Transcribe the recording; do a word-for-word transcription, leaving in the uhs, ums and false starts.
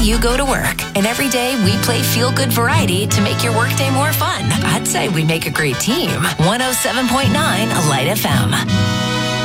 you go to work. And every day we play feel-good variety to make your workday more fun. I'd say we make a great team. one oh seven point nine Light F M.